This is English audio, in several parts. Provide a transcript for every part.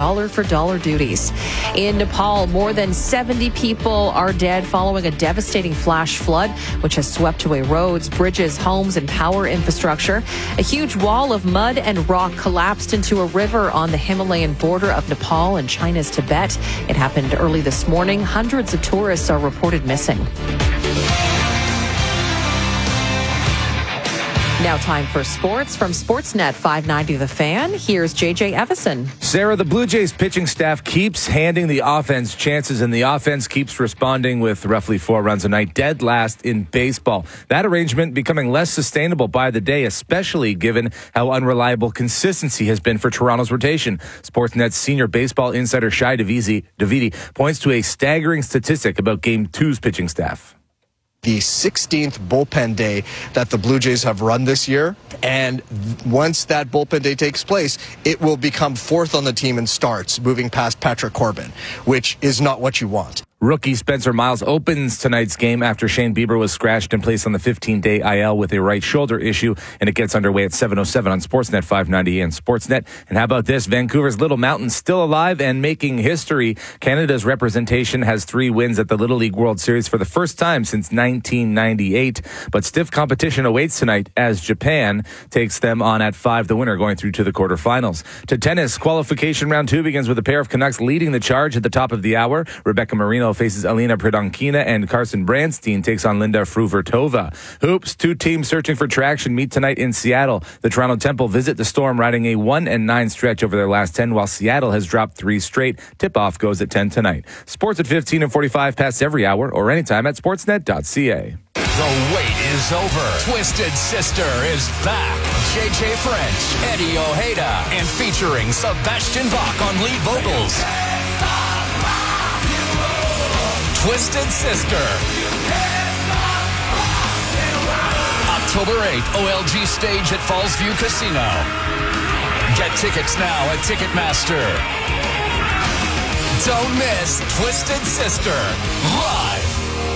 dollar-for-dollar duties. In Nepal, more than 70 people are dead following a devastating flash flood, which has swept away roads, bridges, homes, and power infrastructure. A huge wall of mud and rock collapsed into a river on the Himalayan border of Nepal and China's Tibet. It happened early this morning. Hundreds of tourists are reported missing. Now time for sports from Sportsnet 590 The Fan. Here's JJ Evison. Sarah, the Blue Jays pitching staff keeps handing the offense chances, and the offense keeps responding with roughly 4 runs a night, dead last in baseball. That arrangement becoming less sustainable by the day, especially given how unreliable consistency has been for Toronto's rotation. Sportsnet's senior baseball insider Shai Davidi points to a staggering statistic about Game 2's pitching staff. The 16th bullpen day that the Blue Jays have run this year, and once that bullpen day takes place, it will become 4th on the team in starts, moving past Patrick Corbin, which is not what you want. Rookie Spencer Miles opens tonight's game after Shane Bieber was scratched and placed on the 15-day IL with a right shoulder issue, and it gets underway at 7:07 on Sportsnet 590 and Sportsnet. And how about this? Vancouver's Little Mountain still alive and making history. Canada's representation has 3 wins at the Little League World Series for the first time since 1998, but stiff competition awaits tonight as Japan takes them on at 5, the winner going through to the quarterfinals. To tennis, qualification round 2 begins with a pair of Canucks leading the charge at the top of the hour. Rebecca Marino faces Alina Predonkina, and Carson Branstein takes on Linda Fruvertova. Hoops, 2 teams searching for traction meet tonight in Seattle. The Toronto Temple visit the Storm, riding a 1-9 stretch over their last 10, while Seattle has dropped 3 straight. Tip-off goes at 10 tonight. Sports at 15 and 45 past every hour or anytime at sportsnet.ca. The wait is over. Twisted Sister is back. JJ French, Eddie Ojeda, and featuring Sebastian Bach on lead vocals. Twisted Sister. October 8th, OLG stage at Fallsview Casino. Get tickets now at Ticketmaster. Don't miss Twisted Sister live.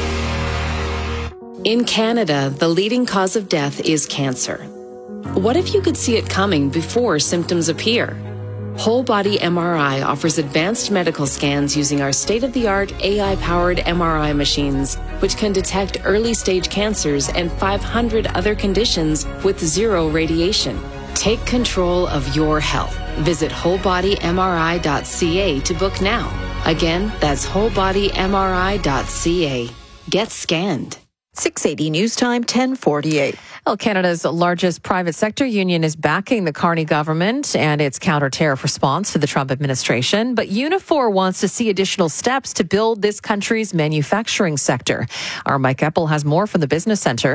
In Canada, the leading cause of death is cancer. What if you could see it coming before symptoms appear? Whole Body MRI offers advanced medical scans using our state-of-the-art AI-powered MRI machines, which can detect early-stage cancers and 500 other conditions with 0 radiation. Take control of your health. Visit wholebodymri.ca to book now. Again, that's wholebodymri.ca. Get scanned. 680 News Time, 10:48. Well, Canada's largest private sector union is backing the Carney government and its counter-tariff response to the Trump administration. But Unifor wants to see additional steps to build this country's manufacturing sector. Our Mike Eppel has more from the Business Center.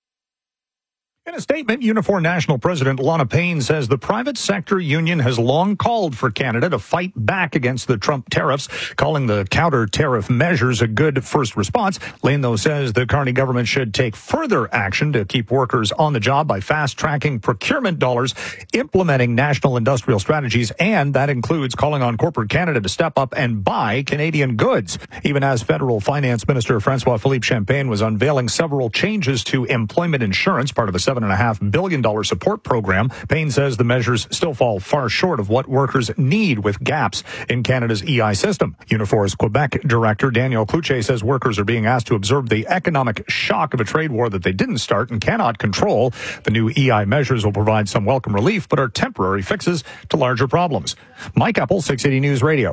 In a statement, Unifor National President Lana Payne says the private sector union has long called for Canada to fight back against the Trump tariffs, calling the counter-tariff measures a good first response. Lane, though, says the Carney government should take further action to keep workers on the job by fast-tracking procurement dollars, implementing national industrial strategies, and that includes calling on corporate Canada to step up and buy Canadian goods. Even as Federal Finance Minister François-Philippe Champagne was unveiling several changes to employment insurance, part of a $7.5 billion support program, Payne says the measures still fall far short of what workers need with gaps in Canada's EI system. Unifor's Quebec director Daniel Cloutier says workers are being asked to absorb the economic shock of a trade war that they didn't start and cannot control. The new EI measures will provide some welcome relief, but are temporary fixes to larger problems. Mike Eppel, 680 News Radio.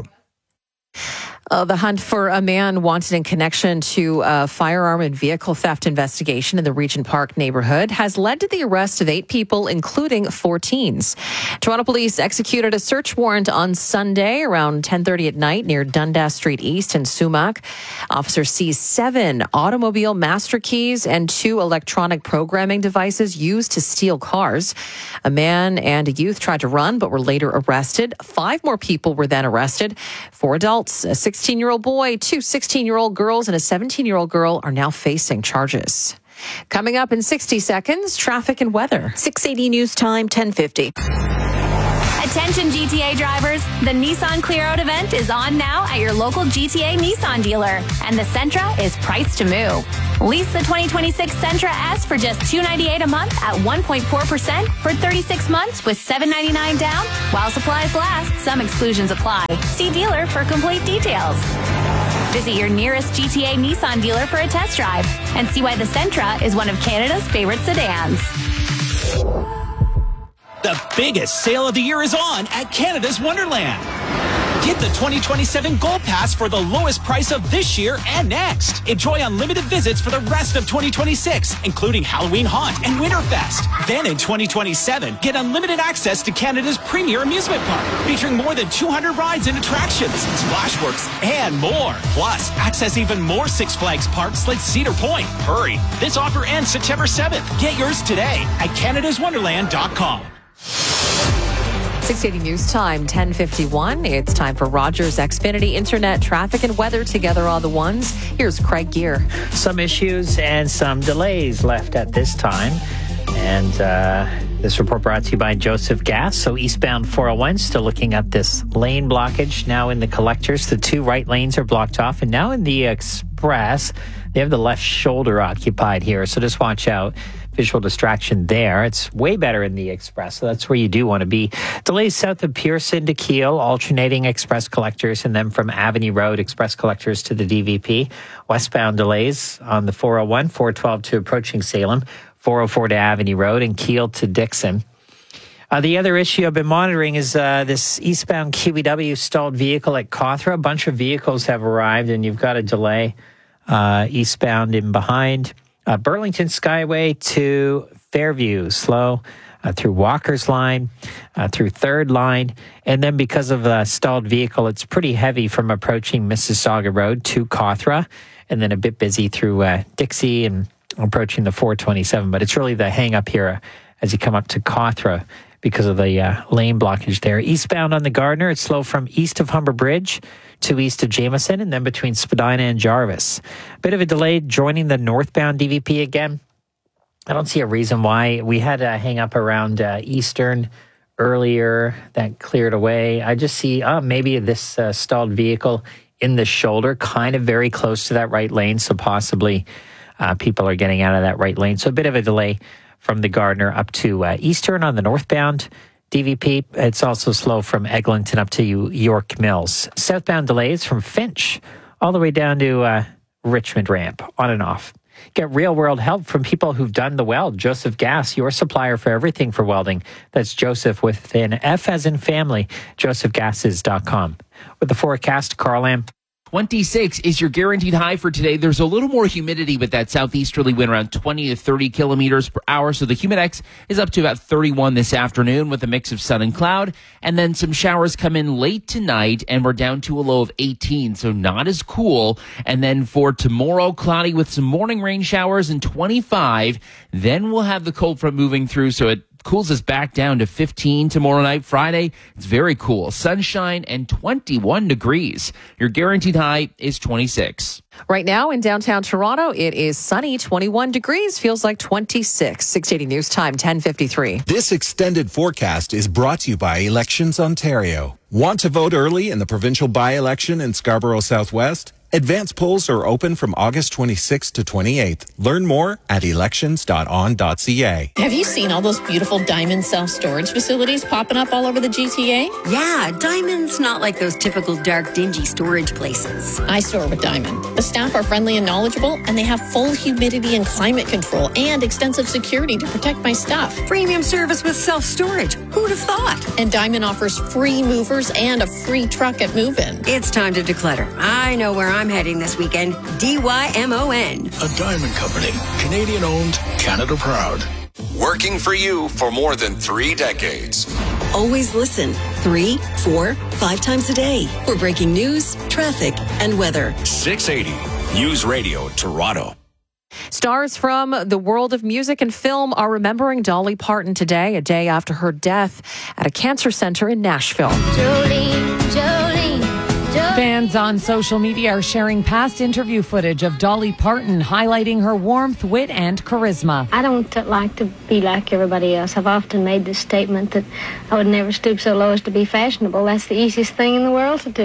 The hunt for a man wanted in connection to a firearm and vehicle theft investigation in the Regent Park neighborhood has led to the arrest of 8 people, including 4 teens. Toronto police executed a search warrant on Sunday around 10:30 at night near Dundas Street East in Sumac. Officers seized 7 automobile master keys and 2 electronic programming devices used to steal cars. A man and a youth tried to run but were later arrested. 5 more people were then arrested. 4 adults, a 16-year-old boy, 2 16-year-old girls, and a 17-year-old girl are now facing charges. Coming up in 60 seconds, traffic and weather. 680 News Time, 10:50. Attention GTA drivers, the Nissan Clear Out event is on now at your local GTA Nissan dealer, and the Sentra is priced to move. Lease the 2026 Sentra S for just $298 a month at 1.4% for 36 months with $799 down. While supplies last, some exclusions apply. See dealer for complete details. Visit your nearest GTA Nissan dealer for a test drive and see why the Sentra is one of Canada's favorite sedans. The biggest sale of the year is on at Canada's Wonderland. Get the 2027 Gold Pass for the lowest price of this year and next. Enjoy unlimited visits for the rest of 2026, including Halloween Haunt and Winterfest. Then in 2027, get unlimited access to Canada's premier amusement park, featuring more than 200 rides and attractions, Splashworks, and more. Plus, access even more Six Flags parks like Cedar Point. Hurry, this offer ends September 7th. Get yours today at canadaswonderland.com. 680 News Time, 10:51. It's time for Rogers Xfinity Internet traffic and weather together on the ones. Here's Craig Gear. Some issues and some delays left at this time. And this report brought to you by Joseph Gas. So eastbound 401, still looking at this lane blockage. Now in the collectors, the two right lanes are blocked off. And now in the express, they have the left shoulder occupied here. So just watch out. Visual distraction there. It's way better in the express, so that's where you do want to be. Delays south of Pearson to Kiel, alternating express collectors, and then from Avenue Road, express collectors to the DVP. Westbound delays on the 401, 412 to approaching Salem, 404 to Avenue Road, and Kiel to Dixon. The other issue I've been monitoring is this eastbound QEW stalled vehicle at Cawthra. A bunch of vehicles have arrived, and you've got a delay eastbound in behind. Burlington Skyway to Fairview, slow through Walker's Line, through Third Line. And then because of the stalled vehicle, it's pretty heavy from approaching Mississauga Road to Cawthra, and then a bit busy through Dixie and approaching the 427. But it's really the hang up here as you come up to Cawthra because of the lane blockage there. Eastbound on the Gardner, it's slow from east of Humber Bridge to east of Jameson, and then between Spadina and Jarvis. A bit of a delay joining the northbound DVP again. I don't see a reason why. We had a hang up around Eastern earlier that cleared away. I just see maybe this stalled vehicle in the shoulder, kind of very close to that right lane, so possibly people are getting out of that right lane. So a bit of a delay from the Gardner up to Eastern on the northbound DVP. It's also slow from Eglinton up to York Mills. Southbound delays from Finch all the way down to Richmond Ramp, on and off. Get real-world help from people who've done the weld. Joseph Gas, your supplier for everything for welding. That's Joseph with an F as in family, josephgases.com. With the forecast, Carl Lamb. 26 is your guaranteed high for today. There's a little more humidity with that southeasterly wind around 20 to 30 kilometers per hour. So the humidex is up to about 31 this afternoon with a mix of sun and cloud. And then some showers come in late tonight and we're down to a low of 18. So not as cool. And then for tomorrow, cloudy with some morning rain showers and 25. Then we'll have the cold front moving through. So it cools us back down to 15 tomorrow night. Friday, it's very cool. Sunshine and 21 degrees. Your guaranteed high is 26. Right now in downtown Toronto, it is sunny, 21 degrees, feels like 26. 680 News Time, 10:53. This extended forecast is brought to you by Elections Ontario. Want to vote early in the provincial by-election in Scarborough Southwest? Advance polls are open from August 26th to 28th. Learn more at elections.on.ca. Have you seen all those beautiful Diamond self-storage facilities popping up all over the GTA? Yeah, Diamond's not like those typical dark, dingy storage places. I store with Diamond. The staff are friendly and knowledgeable, and they have full humidity and climate control and extensive security to protect my stuff. Premium service with self-storage. Who'd have thought? And Diamond offers free movers and a free truck at move-in. It's time to declutter. I know where I'm heading this weekend. DYMON. A Diamond Company. Canadian owned, Canada proud. Working for you for more than 3 decades. Always listen 3, 4, 5 times a day for breaking news, traffic, and weather. 680 News Radio Toronto. Stars from the world of music and film are remembering Dolly Parton today, a day after her death at a cancer center in Nashville. Jolene, Jolene, Jolene. Fans on social media are sharing past interview footage of Dolly Parton, highlighting her warmth, wit, and charisma. I don't like to be like everybody else. I've often made this statement that I would never stoop so low as to be fashionable. That's the easiest thing in the world to do.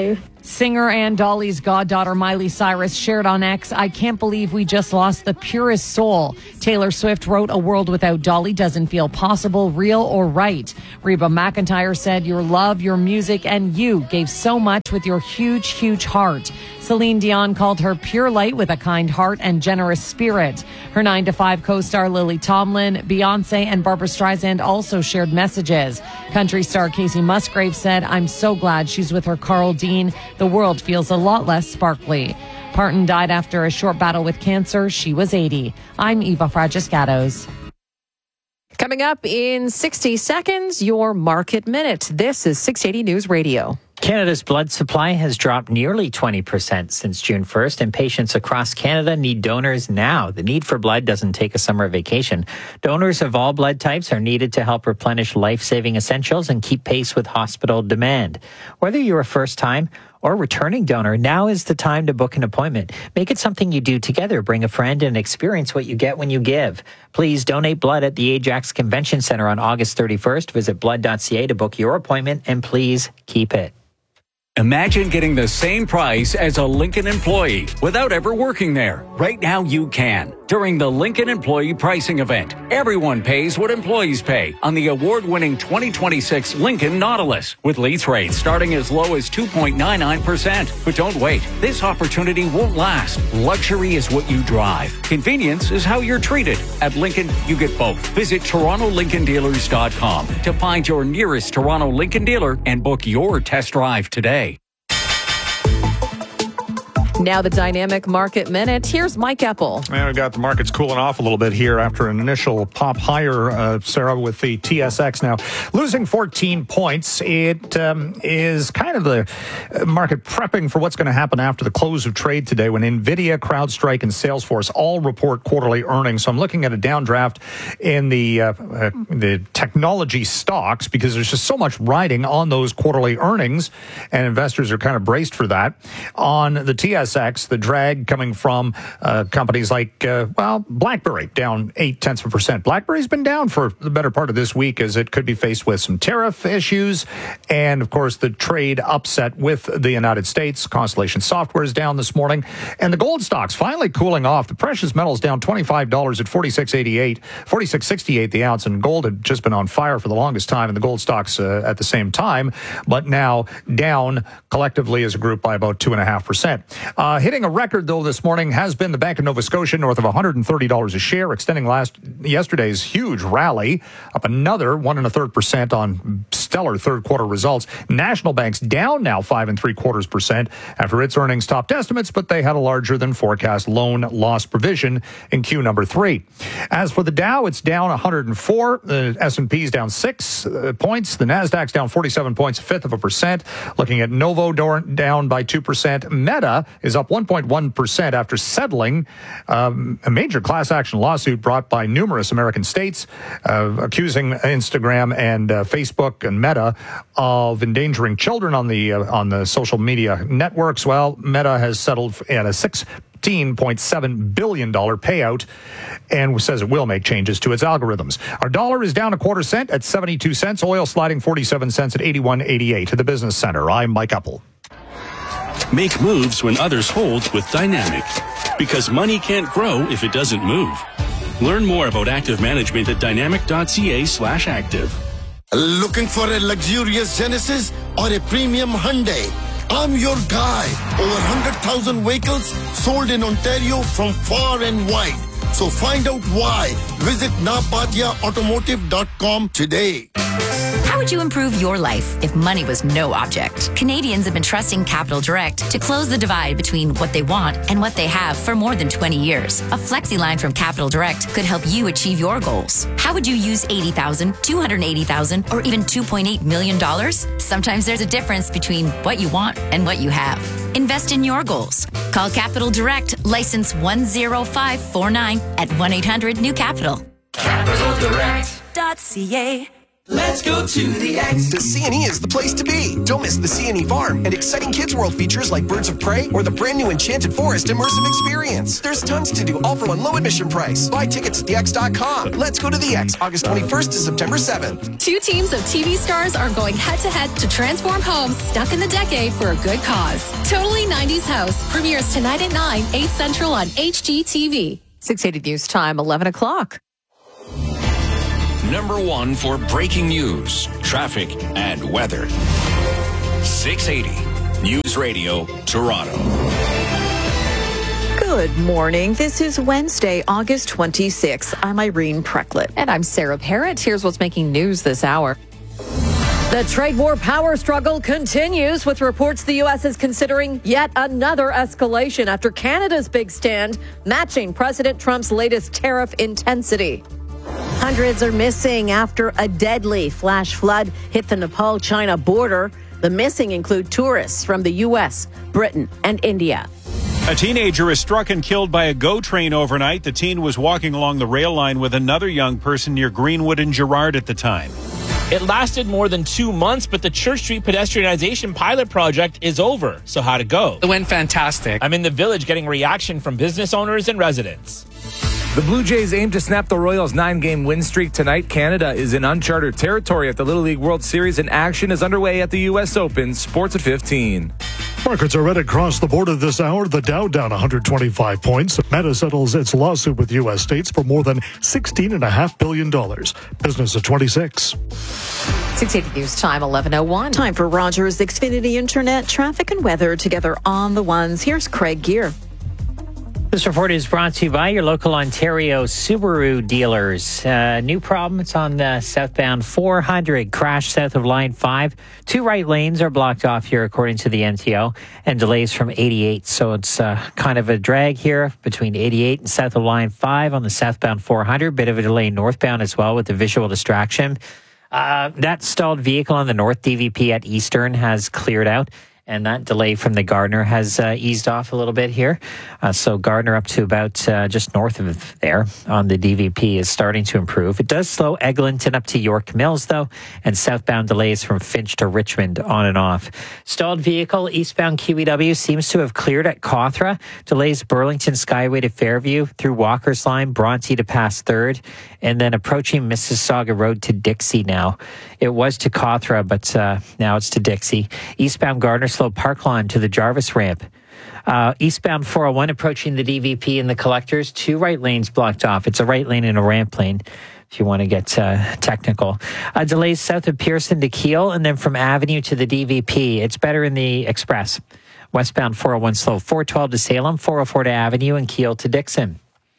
Singer and Dolly's goddaughter Miley Cyrus shared on X, "I can't believe we just lost the purest soul." Taylor Swift wrote, "A world without Dolly doesn't feel possible, real, or right." Reba McEntire said, "Your love, your music, and you gave so much with your huge, huge heart." Celine Dion called her pure light with a kind heart and generous spirit. Her 9 to 5 co-star Lily Tomlin, Beyonce, and Barbra Streisand also shared messages. Country star Casey Musgrave said, "I'm so glad she's with her Carl Dean. The world feels a lot less sparkly." Parton died after a short battle with cancer. She was 80. I'm Eva Fragiscatos. Coming up in 60 seconds, your Market Minute. This is 680 News Radio. Canada's blood supply has dropped nearly 20% since June 1st, and patients across Canada need donors now. The need for blood doesn't take a summer vacation. Donors of all blood types are needed to help replenish life-saving essentials and keep pace with hospital demand. Whether you're a first-time or returning donor, now is the time to book an appointment. Make it something you do together. Bring a friend and experience what you get when you give. Please donate blood at the Ajax Convention Center on August 31st. Visit blood.ca to book your appointment, and please keep it. Imagine getting the same price as a Lincoln employee without ever working there. Right now you can. During the Lincoln Employee Pricing Event, everyone pays what employees pay on the award-winning 2026 Lincoln Nautilus, with lease rates starting as low as 2.99%. But don't wait. This opportunity won't last. Luxury is what you drive. Convenience is how you're treated. At Lincoln, you get both. Visit TorontoLincolnDealers.com to find your nearest Toronto Lincoln dealer and book your test drive today. Now the Dynamic Market Minute. Here's Mike Epple. And we've got the markets cooling off a little bit here after an initial pop higher, Sarah, with the TSX now losing 14 points. It is kind of the market prepping for what's going to happen after the close of trade today when NVIDIA, CrowdStrike, and Salesforce all report quarterly earnings. So I'm looking at a downdraft in the technology stocks because there's just so much riding on those quarterly earnings, and investors are kind of braced for that. On the TSX, the drag coming from companies like, BlackBerry, down 0.8%. BlackBerry's been down for the better part of this week as it could be faced with some tariff issues. And, of course, the trade upset with the United States. Constellation Software is down this morning. And the gold stocks finally cooling off. The precious metals down $25 at $46.68 the ounce. And gold had just been on fire for the longest time, and the gold stocks at the same time, but now down collectively as a group by about 2.5%. Hitting a record, though, this morning has been the Bank of Nova Scotia, north of $130 a share, extending yesterday's huge rally, up another 1.33% on stellar third quarter results. National Bank's down now 5.75% after its earnings topped estimates, but they had a larger than forecast loan loss provision in Q number 3. As for the Dow, it's down 104. The S&P's down 6 points. The Nasdaq's down 47 points, 0.5%. Looking at Novo down by 2%. Meta is up 1.1% after settling a major class action lawsuit brought by numerous American states accusing Instagram and Facebook and Meta of endangering children on the social media networks. Well, Meta has settled at a $16.7 billion payout and says it will make changes to its algorithms. Our dollar is down 1/4 cent at 72 cents. Oil sliding 47 cents at 81.88. At the Business Center, I'm Mike Epple. Make moves when others hold with Dynamic, because money can't grow if it doesn't move. Learn more about active management at dynamic.ca/active. Looking for a luxurious Genesis or a premium Hyundai? I'm your guy. Over 100,000 vehicles sold in Ontario from far and wide. So find out why. Visit napatiaautomotive.com today. How would you improve your life if money was no object? Canadians have been trusting Capital Direct to close the divide between what they want and what they have for more than 20 years. A FlexiLine from Capital Direct could help you achieve your goals. How would you use $80,000, $280,000, or even $2.8 million? Sometimes there's a difference between what you want and what you have. Invest in your goals. Call Capital Direct, license 10549 at 1-800-NEW-CAPITAL. CapitalDirect.ca Let's go to the X. The C&E is the place to be. Don't miss the C&E Farm and exciting Kids World features like Birds of Prey or the brand new Enchanted Forest immersive experience. There's tons to do, all for one low admission price. Buy tickets at thex.com. Let's go to the X, August 21st to September 7th. 2 teams of TV stars are going head-to-head to transform homes stuck in the decade for a good cause. Totally 90s House premieres tonight at 9, 8 Central on HGTV. 680 News Time, 11 o'clock. Number 1 for breaking news, traffic, and weather. 680 News Radio, Toronto. Good morning. This is Wednesday, August 26th. I'm Irene Precklett. And I'm Sarah Parrott. Here's what's making news this hour. The trade war power struggle continues, with reports the U.S. is considering yet another escalation after Canada's big stand, matching President Trump's latest tariff intensity. Hundreds are missing after a deadly flash flood hit the Nepal-China border. The missing include tourists from the U.S., Britain, and India. A teenager is struck and killed by a GO train overnight. The teen was walking along the rail line with another young person near Greenwood and Gerrard at the time. It lasted more than 2 months, but the Church Street pedestrianization pilot project is over. So how'd it go? It went fantastic. I'm in the village getting reaction from business owners and residents. The Blue Jays aim to snap the Royals' 9-game win streak tonight. Canada is in uncharted territory at the Little League World Series, and action is underway at the U.S. Open. Sports at 15. Markets are red across the board at this hour. The Dow down 125 points. Meta settles its lawsuit with U.S. states for more than $16.5 billion. Business at 26. 680 News Time, 11:01. Time for Rogers Xfinity Internet traffic and weather together on the ones. Here's Craig Gear. This report is brought to you by your local Ontario Subaru dealers. New problem, it's on the southbound 400, crash south of Line 5. 2 right lanes are blocked off here according to the MTO, and delays from 88. So it's kind of a drag here between 88 and south of Line 5 on the southbound 400. Bit of a delay northbound as well with the visual distraction. That stalled vehicle on the North DVP at Eastern has cleared out. And that delay from the Gardner has eased off a little bit here. So Gardner up to about just north of there on the DVP is starting to improve. It does slow Eglinton up to York Mills, though, and southbound delays from Finch to Richmond on and off. Stalled vehicle eastbound QEW seems to have cleared at Cawthra. Delays Burlington Skyway to Fairview through Walker's Line, Bronte to pass 3rd, and then approaching Mississauga Road to Dixie now. It was to Cawthra, but now it's to Dixie. Eastbound Gardner slow Parkline to the Jarvis ramp. Eastbound 401 approaching the DVP and the collectors. 2 right lanes blocked off. It's a right lane and a ramp lane if you want to get technical. Delays south of Pearson to Keele, and then from Avenue to the DVP. It's better in the Express. Westbound 401 slow. 412 to Salem, 404 to Avenue, and Keele to Dixon.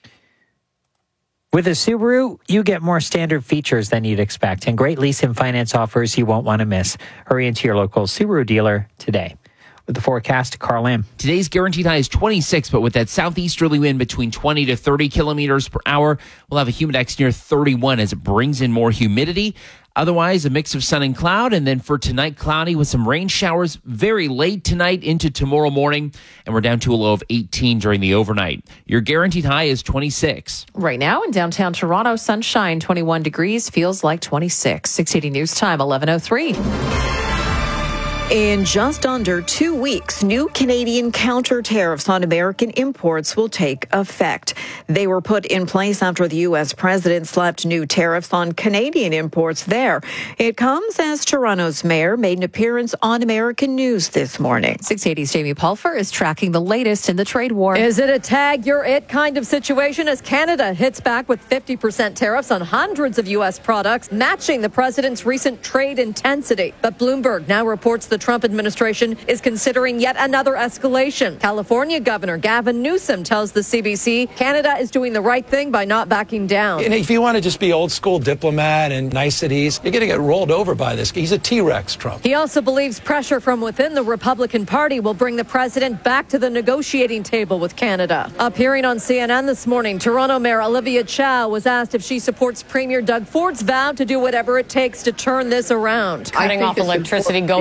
With a Subaru, you get more standard features than you'd expect, and great lease and finance offers you won't want to miss. Hurry into your local Subaru dealer today. With the forecast, Carl Lam. Today's guaranteed high is 26, but with that southeasterly wind between 20 to 30 kilometers per hour, we'll have a humidex near 31 as it brings in more humidity. Otherwise, a mix of sun and cloud, and then for tonight, cloudy with some rain showers very late tonight into tomorrow morning, and we're down to a low of 18 during the overnight. Your guaranteed high is 26. Right now in downtown Toronto, sunshine, 21 degrees, feels like 26. 680 News Time, 11:03. In just under 2 weeks, new Canadian counter tariffs on American imports will take effect. They were put in place after the U.S. president slapped new tariffs on Canadian imports there. It comes as Toronto's mayor made an appearance on American News this morning. 680's Jamie Pulfer is tracking the latest in the trade war. Is it a tag you're it kind of situation as Canada hits back with 50% tariffs on hundreds of U.S. products, matching the president's recent trade intensity? But Bloomberg now reports the Trump administration is considering yet another escalation. California Governor Gavin Newsom tells the CBC Canada is doing the right thing by not backing down. And if you want to just be old school diplomat and niceties, you're going to get rolled over by this. He's a T-Rex, Trump. He also believes pressure from within the Republican Party will bring the president back to the negotiating table with Canada. Appearing on CNN this morning, Toronto Mayor Olivia Chow was asked if she supports Premier Doug Ford's vow to do whatever it takes to turn this around. Cutting off electricity going into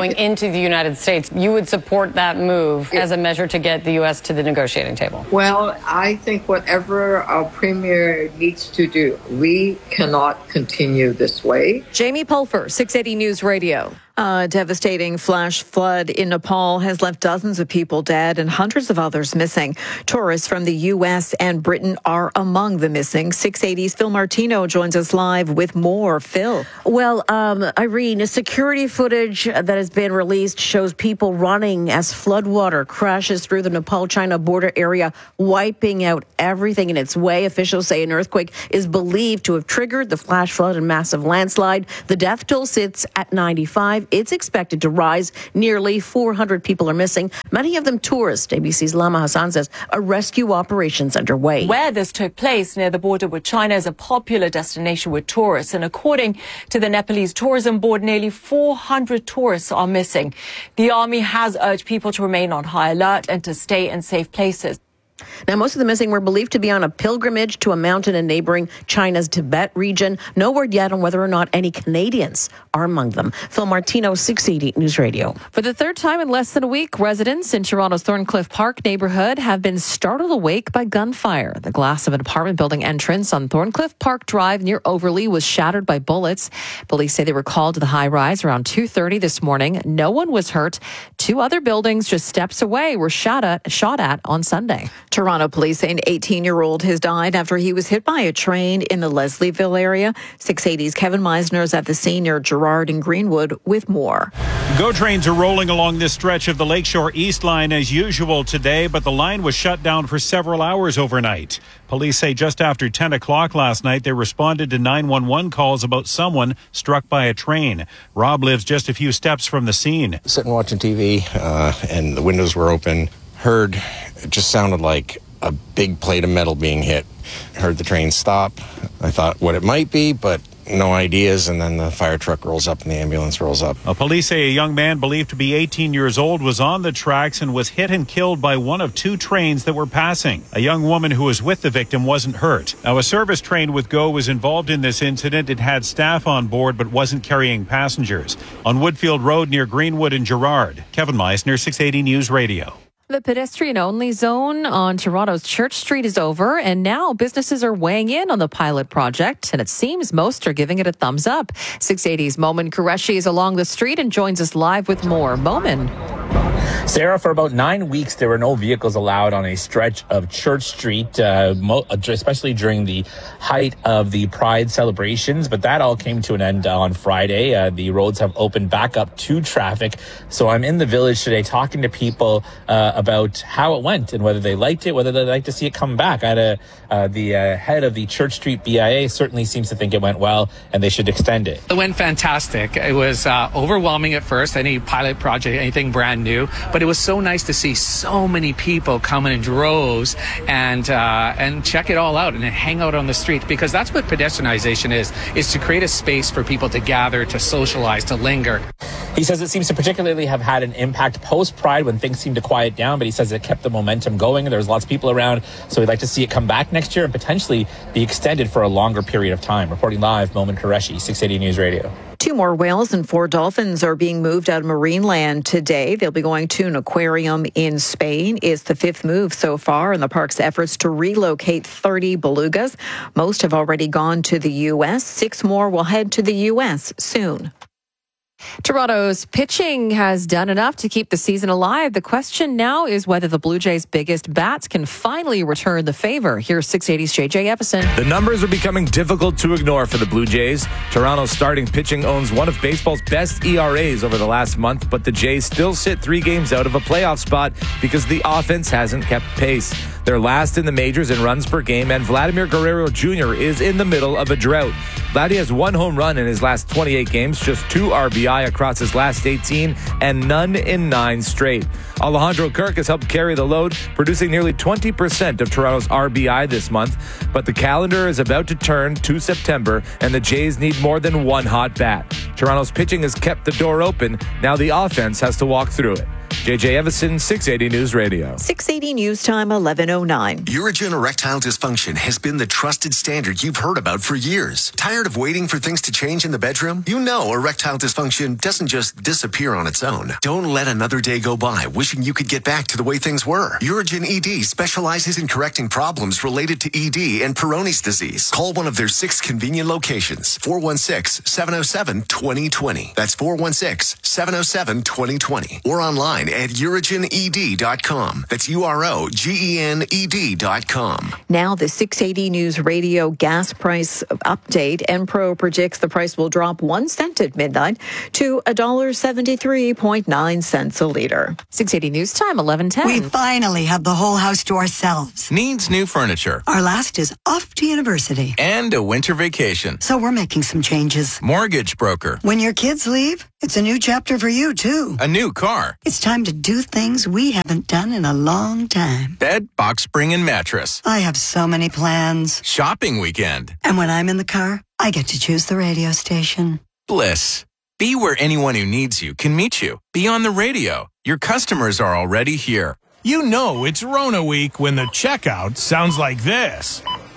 to the United States, you would support that move as a measure to get the U.S. to the negotiating table? Well, I think whatever our premier needs to do, we cannot continue this way. Jamie Pulfer, 680 News Radio. A devastating flash flood in Nepal has left dozens of people dead and hundreds of others missing. Tourists from the U.S. and Britain are among the missing. 680's Phil Martino joins us live with more. Phil. Well, Irene, security footage that has been released shows people running as floodwater crashes through the Nepal-China border area, wiping out everything in its way. Officials say an earthquake is believed to have triggered the flash flood and massive landslide. The death toll sits at 95. It's expected to rise. Nearly 400 people are missing, many of them tourists. ABC's Lama Hassan says a rescue operation's underway. Where this took place, near the border with China, is a popular destination with tourists. And according to the Nepalese Tourism Board, nearly 400 tourists are missing. The army has urged people to remain on high alert and to stay in safe places. Now, most of the missing were believed to be on a pilgrimage to a mountain in neighboring China's Tibet region. No word yet on whether or not any Canadians are among them. Phil Martino, 680 News Radio. For the third time in less than a week, residents in Toronto's Thorncliffe Park neighborhood have been startled awake by gunfire. The glass of an apartment building entrance on Thorncliffe Park Drive near Overlea was shattered by bullets. Police say they were called to the high-rise around 2:30 this morning. No one was hurt. Two other buildings just steps away were shot at on Sunday. Toronto police say an 18-year-old has died after he was hit by a train in the Leslieville area. 680's Kevin Meisner is at the scene near Gerrard and Greenwood with more. GO trains are rolling along this stretch of the Lakeshore East Line as usual today, but the line was shut down for several hours overnight. Police say just after 10 o'clock last night, they responded to 911 calls about someone struck by a train. Rob lives just a few steps from the scene. Sitting watching TV, and the windows were open. Heard, it just sounded like a big plate of metal being hit. Heard the train stop. I thought what it might be, but no ideas. And then the fire truck rolls up and the ambulance rolls up. Police say a young man believed to be 18 years old was on the tracks and was hit and killed by one of two trains that were passing. A young woman who was with the victim wasn't hurt. Now, a service train with GO was involved in this incident. It had staff on board but wasn't carrying passengers. On Woodfield Road near Greenwood and Gerrard. Kevin Meisner, 680 News Radio. The pedestrian-only zone on Toronto's Church Street is over, and now businesses are weighing in on the pilot project, and it seems most are giving it a thumbs up. 680's Momin Qureshi is along the street and joins us live with more. Momin. Sarah, for about 9 weeks, there were no vehicles allowed on a stretch of Church Street, especially during the height of the Pride celebrations. But that all came to an end on Friday. The roads have opened back up to traffic. So I'm in the village today talking to people about how it went and whether they liked it, whether they'd like to see it come back. I had the head of the Church Street BIA certainly seems to think it went well and they should extend it. It went fantastic. It was overwhelming at first, any pilot project, anything brand new. But it was so nice to see so many people coming in droves and check it all out and hang out on the street, because that's what pedestrianization is to create a space for people to gather, to socialize, to linger. He says it seems to particularly have had an impact post-Pride when things seem to quiet down, but he says it kept the momentum going. There's lots of people around, so he'd like to see it come back next year and potentially be extended for a longer period of time. Reporting live, Momin Qureshi, 680 News Radio. 2 more whales and 4 dolphins are being moved out of Marineland today. They'll be going to an aquarium in Spain. It's the 5th move so far in the park's efforts to relocate 30 belugas. Most have already gone to the U.S. 6 more will head to the U.S. soon. Toronto's pitching has done enough to keep the season alive. The question now is whether the Blue Jays' biggest bats can finally return the favor. Here's 680's JJ Epperson. The numbers are becoming difficult to ignore for the Blue Jays. Toronto's starting pitching owns one of baseball's best ERAs over the last month, but the Jays still sit 3 games out of a playoff spot because the offense hasn't kept pace. They're last in the majors in runs per game, and Vladimir Guerrero Jr. is in the middle of a drought. Vladdy has 1 home run in his last 28 games, just 2 RBI across his last 18, and none in 9 straight. Alejandro Kirk has helped carry the load, producing nearly 20% of Toronto's RBI this month. But the calendar is about to turn to September, and the Jays need more than 1 hot bat. Toronto's pitching has kept the door open. Now the offense has to walk through it. JJ Evison, 680 News Radio. 680 News Time, 11:09. Urigen erectile dysfunction has been the trusted standard you've heard about for years. Tired of waiting for things to change in the bedroom? You know erectile dysfunction doesn't just disappear on its own. Don't let another day go by wishing you could get back to the way things were. Urigen ED specializes in correcting problems related to ED and Peyronie's disease. Call one of their 6 convenient locations. 416-707-2020. That's 416-707-2020. Or online at urigened.com. That's UROGENED.com. Now the 680 News Radio gas price update. Enpro predicts the price will drop 1 cent at midnight to $1.73.9 a liter. 680 News Time, 11:10. We finally have the whole house to ourselves. Needs new furniture. Our last is off to university. And a winter vacation. So we're making some changes. Mortgage broker. When your kids leave, it's a new chapter for you, too. A new car. It's time to do things we haven't done in a long time. Bed, box spring, and mattress. I have so many plans. Shopping weekend. And when I'm in the car, I get to choose the radio station. Bliss. Be where anyone who needs you can meet you. Be on the radio. Your customers are already here. You know it's Rona week when the checkout sounds like this.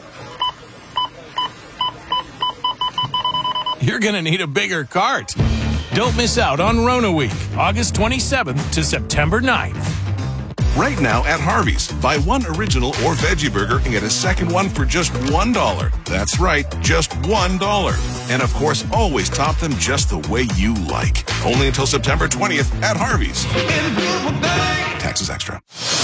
You're going to need a bigger cart. Don't miss out on Rona Week, August 27th to September 9th. Right now at Harvey's, buy one original or veggie burger and get a second one for just $1. That's right, just $1. And of course, always top them just the way you like. Only until September 20th at Harvey's. Taxes extra.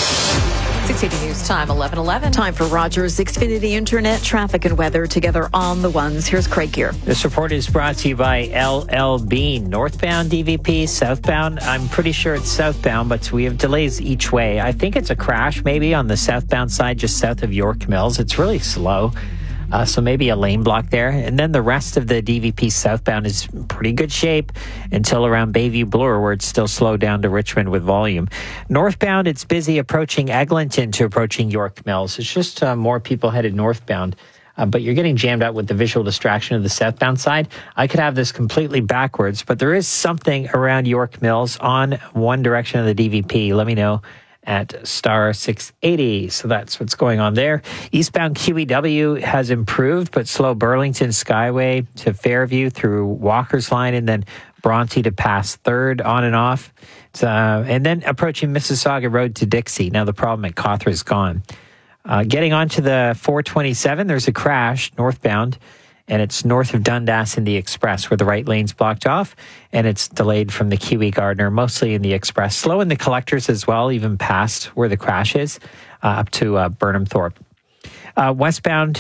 680 News Time, 11:11. Time for Rogers Xfinity Internet, traffic and weather together on the ones. Here's Craig Gear. This report is brought to you by LL Bean. Northbound DVP, southbound. I'm pretty sure it's southbound, but we have delays each way. I think it's a crash maybe on the southbound side, just south of York Mills. It's really slow. So maybe a lane block there. And then the rest of the DVP southbound is pretty good shape until around Bayview Bloor, where it's still slowed down to Richmond with volume. Northbound, it's busy approaching Eglinton to approaching York Mills. It's just more people headed northbound. But you're getting jammed out with the visual distraction of the southbound side. I could have this completely backwards, but there is something around York Mills on one direction of the DVP. Let me know at star 680. So that's what's going on there. Eastbound QEW has improved, but slow Burlington Skyway to Fairview through Walker's Line and then Bronte to pass 3rd on and off. And then approaching Mississauga Road to Dixie. Now the problem at Cawthra is gone. Getting onto the 427, there's a crash northbound, and it's north of Dundas in the Express where the right lane's blocked off, and it's delayed from the Kiwi Gardner, mostly in the Express. Slow in the collectors as well, even past where the crash is, up to Burnham Thorpe. Westbound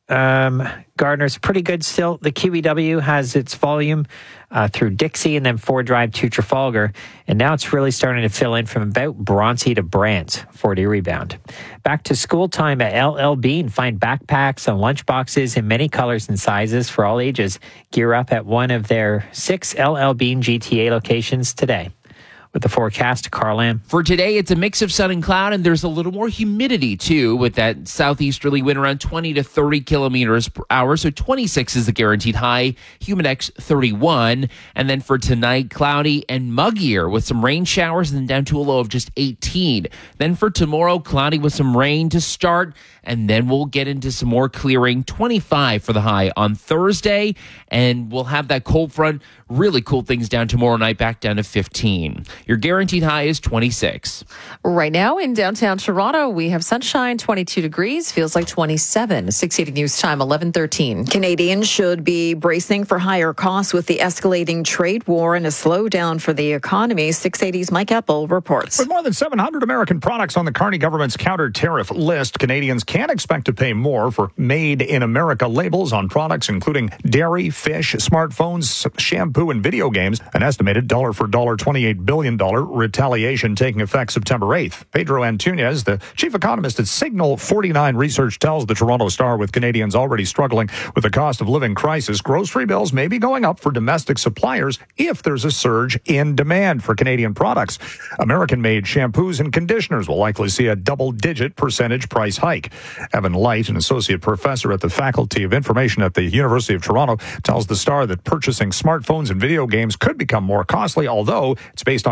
Gardner's pretty good still. The QEW has its volume through Dixie and then Ford Drive to Trafalgar, and now it's really starting to fill in from about Bronte to Brant for the rebound. Back to school time at LL Bean. Find backpacks and lunch boxes in many colors and sizes for all ages. Gear up at one of their 6 LL Bean GTA locations today. With the forecast, Carl Lamb. For today, it's a mix of sun and cloud, and there's a little more humidity, too, with that southeasterly wind around 20 to 30 kilometers per hour. So 26 is the guaranteed high, Humidex 31. And then for tonight, cloudy and muggier with some rain showers and then down to a low of just 18. Then for tomorrow, cloudy with some rain to start, and then we'll get into some more clearing. 25 for the high on Thursday, and we'll have that cold front really cool things down tomorrow night, back down to 15. Your guaranteed high is 26. Right now in downtown Toronto, we have sunshine, 22 degrees, feels like 27. 680 News Time, 11:13. Canadians should be bracing for higher costs with the escalating trade war and a slowdown for the economy. 680's Mike Apple reports. With more than 700 American products on the Carney government's counter-tariff list, Canadians can expect to pay more for Made in America labels on products including dairy, fish, smartphones, shampoo, and video games. An estimated dollar for dollar $28 billion retaliation taking effect September 8th. Pedro Antunes, the chief economist at Signal 49 Research, tells the Toronto Star with Canadians already struggling with the cost of living crisis, grocery bills may be going up for domestic suppliers if there's a surge in demand for Canadian products. American-made shampoos and conditioners will likely see a double-digit percentage price hike. Evan Light, an associate professor at the Faculty of Information at the University of Toronto, tells the Star that purchasing smartphones and video games could become more costly, although it's based on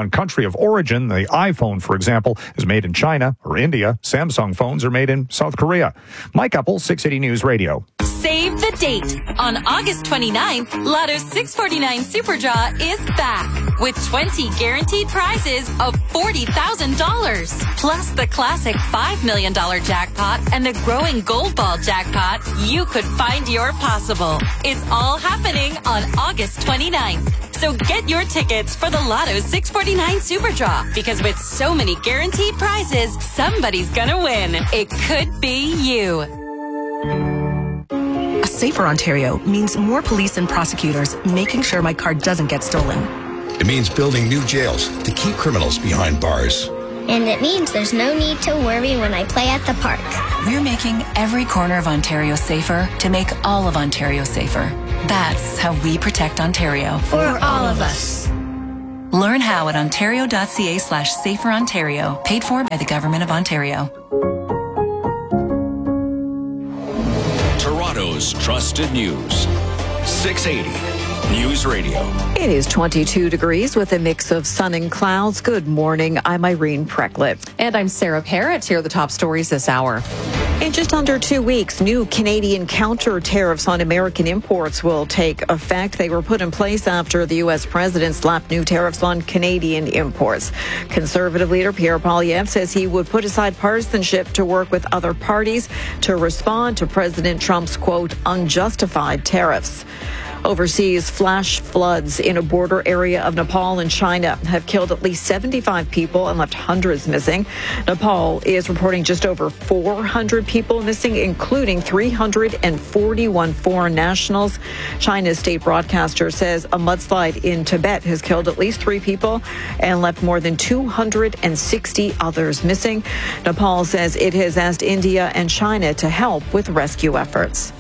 on country of origin. The iPhone, for example, is made in China or India. Samsung phones are made in South Korea. Mike Uppel, 680 News Radio. Save the date. On August 29th, Lotto's 649 Super Draw is back with 20 guaranteed prizes of $40,000. Plus the classic $5 million jackpot and the growing Gold Ball jackpot. You could find your possible. It's all happening on August 29th. So get your tickets for the Lotto 649 Super Draw, because with so many guaranteed prizes, somebody's gonna win. It could be you. A safer Ontario means more police and prosecutors making sure my car doesn't get stolen. It means building new jails to keep criminals behind bars. And it means there's no need to worry when I play at the park. We're making every corner of Ontario safer to make all of Ontario safer. That's how we protect Ontario. For all of us. Learn how at ontario.ca/saferontario. Paid for by the Government of Ontario. Toronto's trusted news. 680 News Radio. It is 22 degrees with a mix of sun and clouds. Good morning. I'm Irene Precklett. And I'm Sarah Parrott. Here are the top stories this hour. In just under 2 weeks, new Canadian counter tariffs on American imports will take effect. They were put in place after the U.S. president slapped new tariffs on Canadian imports. Conservative leader Pierre Poilievre says he would put aside partisanship to work with other parties to respond to President Trump's, quote, unjustified tariffs. Overseas, flash floods in a border area of Nepal and China have killed at least 75 people and left hundreds missing. Nepal is reporting just over 400 people missing, including 341 foreign nationals. China's state broadcaster says a mudslide in Tibet has killed at least 3 people and left more than 260 others missing. Nepal says it has asked India and China to help with rescue efforts.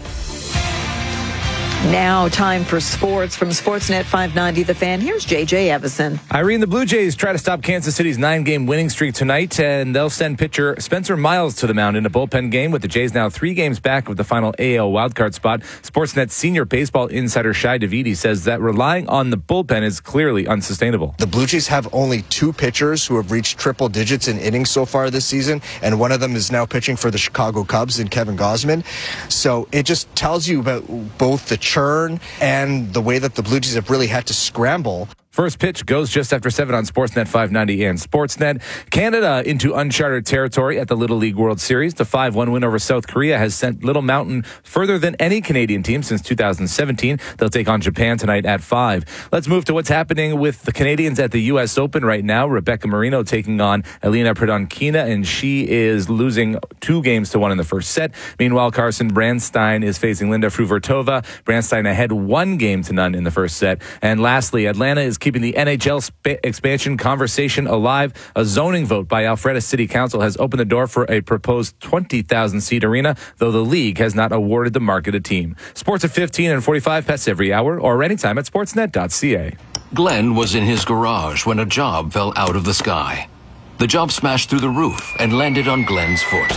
Now, time for sports from Sportsnet 590 The Fan. Here's J.J. Evison. Irene, the Blue Jays try to stop Kansas City's 9-game winning streak tonight, and they'll send pitcher Spencer Miles to the mound in a bullpen game, with the Jays now 3 games back of the final AL wildcard spot. Sportsnet senior baseball insider Shai Davidi says that relying on the bullpen is clearly unsustainable. The Blue Jays have only 2 pitchers who have reached triple digits in innings so far this season, and one of them is now pitching for the Chicago Cubs in Kevin Gausman. So it just tells you about both the churn and the way that the Blue Jays have really had to scramble. First pitch goes just after 7 on Sportsnet 590 and Sportsnet. Canada into uncharted territory at the Little League World Series. The 5-1 win over South Korea has sent Little Mountain further than any Canadian team since 2017. They'll take on Japan tonight at 5. Let's move to what's happening with the Canadians at the U.S. Open right now. Rebecca Marino taking on Elena Prudhonkina, and she is losing 2-1 in the first set. Meanwhile, Carson Brandstein is facing Linda Fruhvirtova. Brandstein ahead 1-0 in the first set. And lastly, Atlanta is keeping the NHL expansion conversation alive. A zoning vote by Alpharetta City Council has opened the door for a proposed 20,000-seat arena, though the league has not awarded the market a team. Sports at 15 and 45 past every hour or anytime at sportsnet.ca. Glenn was in his garage when a job fell out of the sky. The job smashed through the roof and landed on Glenn's foot.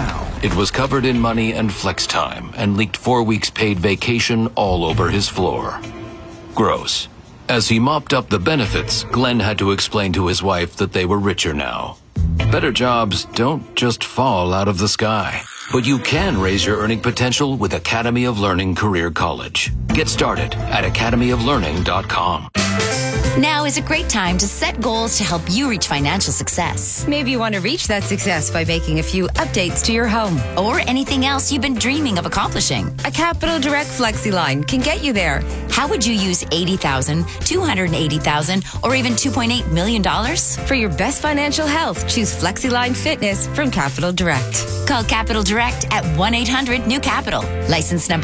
It was covered in money and flex time and leaked 4 weeks paid vacation all over his floor. Gross. As he mopped up the benefits, Glenn had to explain to his wife that they were richer now. Better jobs don't just fall out of the sky, but you can raise your earning potential with Academy of Learning Career College. Get started at academyoflearning.com. Now is a great time to set goals to help you reach financial success. Maybe you want to reach that success by making a few updates to your home or anything else you've been dreaming of accomplishing. A Capital Direct FlexiLine can get you there. How would you use $80,000, $280,000, or even $2.8 million? For your best financial health, choose FlexiLine Fitness from Capital Direct. Call Capital Direct at 1-800-NEW-CAPITAL. License number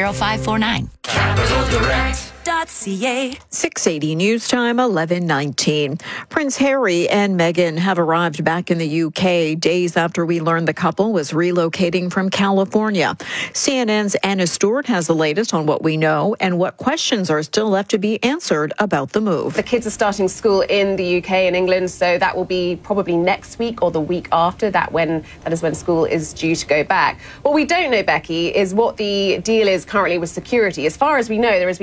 10549. Capital Direct. .ca. 680 News Time, 11:19. Prince Harry and Meghan have arrived back in the UK days after we learned the couple was relocating from California. CNN's Anna Stewart has the latest on what we know and what questions are still left to be answered about the move. The kids are starting school in the UK and England, so that will be probably next week or the week after. That is when school is due to go back. What we don't know, Becky, is what the deal is currently with security. As far as we know, there has been absolutely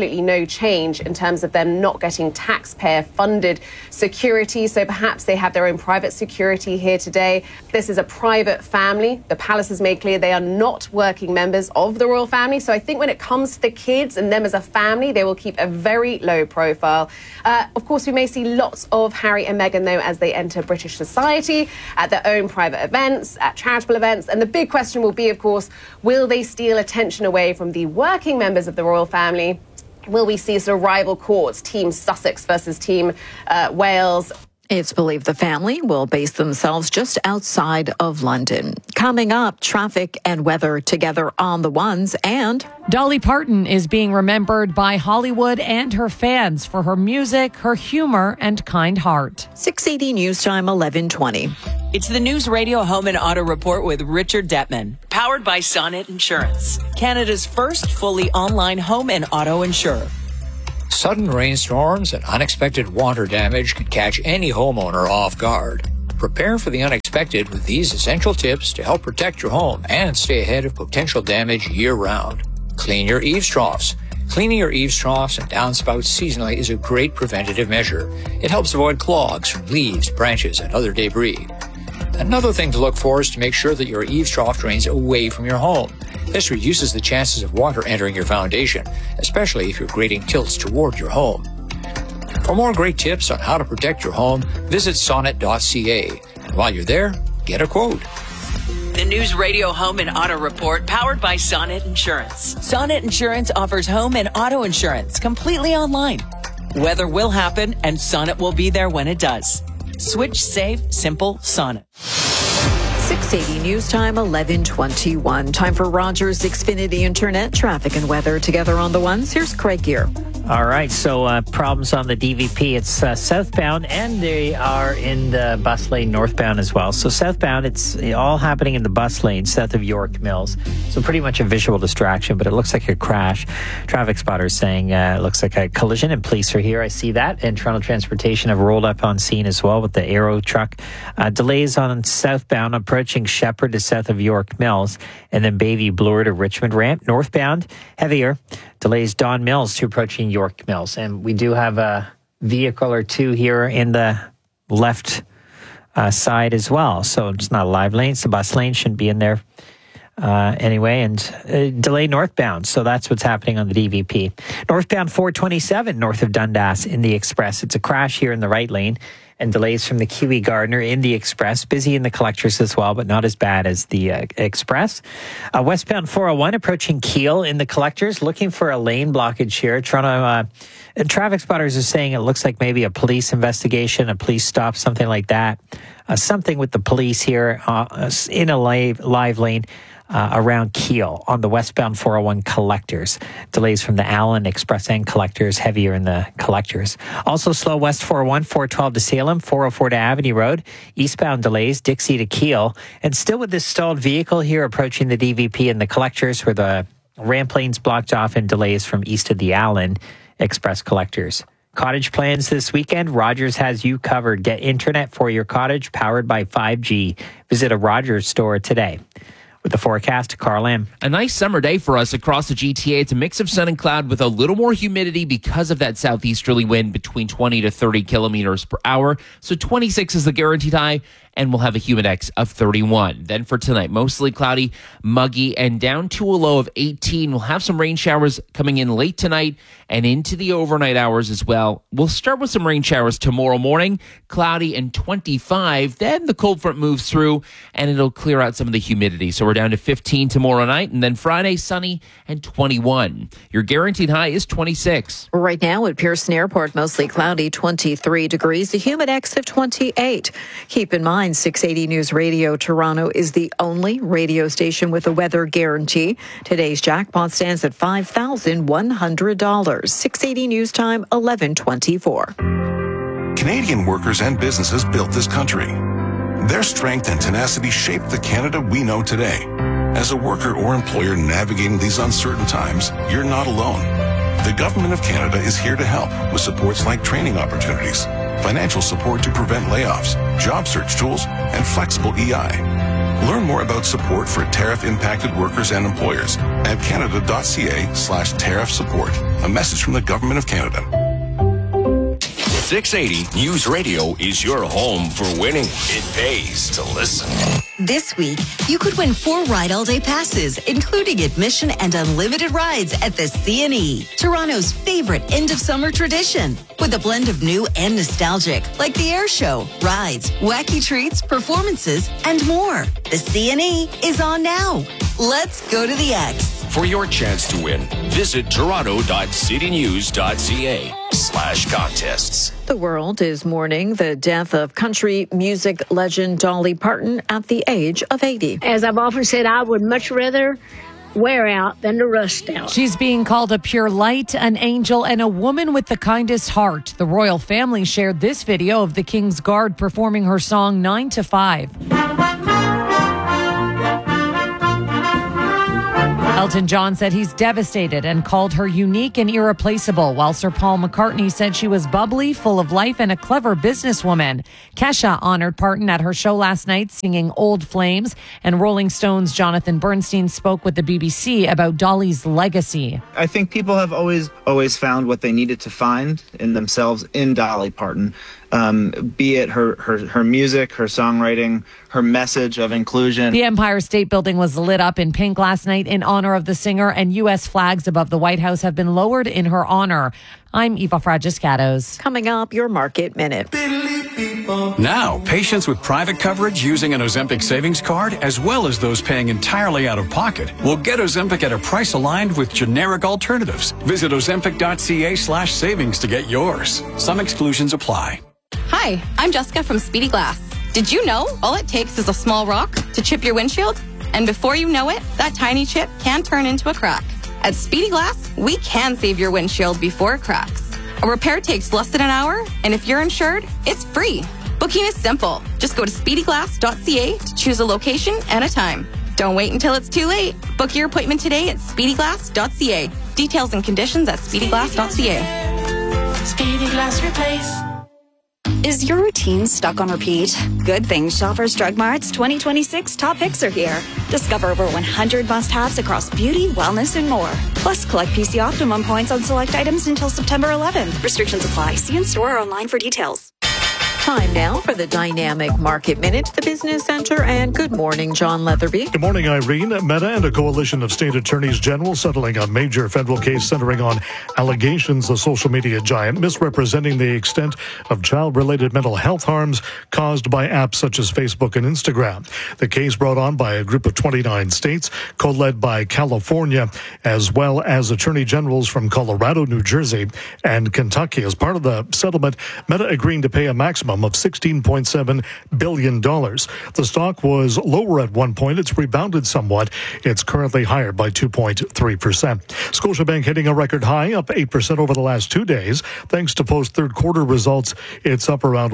absolutely no change in terms of them not getting taxpayer-funded security. So perhaps they have their own private security here today. This is a private family. The palace has made clear they are not working members of the royal family. So I think when it comes to the kids and them as a family, they will keep a very low profile. Of course, we may see lots of Harry and Meghan, though, as they enter British society, at their own private events, at charitable events. And the big question will be, of course, will they steal attention away from the working members of the royal family? Will we see sort of rival courts, Team Sussex versus Team Wales? It's believed the family will base themselves just outside of London. Coming up, traffic and weather together on the ones, and Dolly Parton is being remembered by Hollywood and her fans for her music, her humor, and kind heart. 680 News Time, 11:20. It's the News Radio Home and Auto Report with Richard Detman, powered by Sonnet Insurance, Canada's first fully online home and auto insurer. Sudden rainstorms and unexpected water damage can catch any homeowner off guard. Prepare for the unexpected with these essential tips to help protect your home and stay ahead of potential damage year-round. Clean your eaves troughs. Cleaning your eaves troughs and downspouts seasonally is a great preventative measure. It helps avoid clogs from leaves, branches, and other debris. Another thing to look for is to make sure that your eaves trough drains away from your home. This reduces the chances of water entering your foundation, especially if your grading tilts toward your home. For more great tips on how to protect your home, visit sonnet.ca. And while you're there, get a quote. The News Radio Home and Auto Report, powered by Sonnet Insurance. Sonnet Insurance offers home and auto insurance completely online. Weather will happen, and Sonnet will be there when it does. Switch, save, simple, Sonnet. 680 News Time, 11:21. Time for Rogers Xfinity Internet traffic and weather together on the ones. Here's Craig Gear. All right, so problems on the DVP. It's southbound, and they are in the bus lane northbound as well. So southbound, it's all happening in the bus lane south of York Mills. So pretty much a visual distraction, but it looks like a crash. Traffic spotters saying it looks like a collision, and police are here. I see that. And Toronto Transportation have rolled up on scene as well with the Aero truck. Delays on southbound approaching Shepherd to south of York Mills, and then Bayview Bloor to Richmond Ramp. Northbound, heavier. Delays Don Mills to approaching York Mills. And we do have a vehicle or two here in the left side as well. So it's not a live lane. It's a bus lane. Shouldn't be in there anyway. And delay northbound. So that's what's happening on the DVP. Northbound 427 north of Dundas in the Express. It's a crash here in the right lane. And delays from the Kiwi Gardner in the Express. Busy in the Collectors as well, but not as bad as the Express. Westbound 401 approaching Keele in the Collectors. Looking for a lane blockage here. Toronto traffic spotters are saying it looks like maybe a police investigation, a police stop, something like that. Something with the police here in a live lane. Around Keele on the westbound 401 Collectors. Delays from the Allen Express and Collectors, heavier in the Collectors. Also slow west 401, 412 to Salem, 404 to Avenue Road. Eastbound delays, Dixie to Keele. And still with this stalled vehicle here approaching the DVP and the Collectors where the ramp lane's blocked off and delays from east of the Allen Express Collectors. Cottage plans this weekend. Rogers has you covered. Get internet for your cottage powered by 5G. Visit a Rogers store today. With the forecast, Carl M. A nice summer day for us across the GTA. It's a mix of sun and cloud with a little more humidity because of that southeasterly wind between 20 to 30 kilometers per hour. So 26 is the guaranteed high, and we'll have a humidex of 31. Then for tonight, mostly cloudy, muggy, and down to a low of 18. We'll have some rain showers coming in late tonight and into the overnight hours as well. We'll start with some rain showers tomorrow morning, cloudy and 25. Then the cold front moves through, and it'll clear out some of the humidity. So we're down to 15 tomorrow night, and then Friday, sunny and 21. Your guaranteed high is 26. Right now at Pearson Airport, mostly cloudy, 23 degrees, a humidex of 28. Keep in mind, 680 News Radio Toronto is the only radio station with a weather guarantee. Today's jackpot stands at $5,100. 680 News Time, 11:24. Canadian workers and businesses built this country. Their strength and tenacity shaped the Canada we know today. As a worker or employer navigating these uncertain times, you're not alone. The Government of Canada is here to help with supports like training opportunities, financial support to prevent layoffs, job search tools, and flexible EI. Learn more about support for tariff-impacted workers and employers at canada.ca/tariff support. A message from the Government of Canada. 680 News Radio is your home for winning. It pays to listen. This week, you could win 4 Ride All Day passes, including admission and unlimited rides at the CNE, Toronto's favorite end-of-summer tradition. With a blend of new and nostalgic, like the air show, rides, wacky treats, performances, and more. The CNE is on now. Let's go to the X. For your chance to win, visit toronto.citynews.ca/contests. The world is mourning the death of country music legend Dolly Parton at the age of 80. As I've often said, I would much rather wear out than to rust out. She's being called a pure light, an angel, and a woman with the kindest heart. The royal family shared this video of the King's Guard performing her song 9 to 5. Elton John said he's devastated and called her unique and irreplaceable, while Sir Paul McCartney said she was bubbly, full of life, and a clever businesswoman. Kesha honored Parton at her show last night, singing Old Flames, and Rolling Stone's Jonathan Bernstein spoke with the BBC about Dolly's legacy. I think people have always found what they needed to find in themselves in Dolly Parton. Be it her music, her songwriting, her message of inclusion. The Empire State Building was lit up in pink last night in honor of the singer, and U.S. flags above the White House have been lowered in her honor. I'm Eva Fragiscatos. Coming up, your Market Minute. Now, patients with private coverage using an Ozempic savings card, as well as those paying entirely out of pocket, will get Ozempic at a price aligned with generic alternatives. Visit ozempic.ca/savings to get yours. Some exclusions apply. Hi, I'm Jessica from Speedy Glass. Did you know all it takes is a small rock to chip your windshield? And before you know it, that tiny chip can turn into a crack. At Speedy Glass, we can save your windshield before it cracks. A repair takes less than an hour, and if you're insured, it's free. Booking is simple. Just go to speedyglass.ca to choose a location and a time. Don't wait until it's too late. Book your appointment today at speedyglass.ca. Details and conditions at speedyglass.ca. Speedy Glass Replace. Is your routine stuck on repeat? Good thing Shoppers Drug Mart's 2026 top picks are here. Discover over 100 must-haves across beauty, wellness, and more. Plus, collect PC Optimum points on select items until September 11th. Restrictions apply. See in-store or online for details. Time now for the Dynamic Market Minute, the Business Center, and good morning, John Leatherby. Good morning, Irene. Meta and a coalition of state attorneys general settling a major federal case centering on allegations the social media giant misrepresenting the extent of child-related mental health harms caused by apps such as Facebook and Instagram. The case brought on by a group of 29 states, co-led by California, as well as attorney generals from Colorado, New Jersey, and Kentucky. As part of the settlement, Meta agreeing to pay a maximum of $16.7 billion. The stock was lower at one point. It's rebounded somewhat. It's currently higher by 2.3%. Scotiabank hitting a record high, up 8% over the last 2 days. Thanks to post-third quarter results, it's up around